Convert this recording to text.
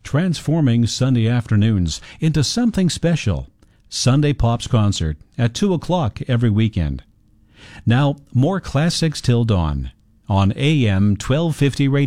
transforming Sunday afternoons into something special. Sunday Pops Concert at 2 o'clock every weekend. Now, more classics till dawn on AM 1250 Radio.